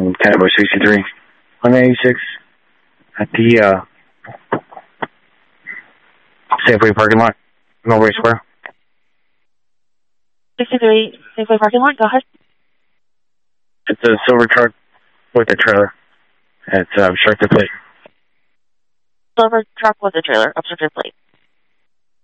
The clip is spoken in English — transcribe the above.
Cowboy 63. 186 at the Safeway parking lot, Norway Square. 63 Safeway parking lot, go ahead. It's a silver truck with a trailer. It's obstructed plate. Silver truck with a trailer, obstructed plate.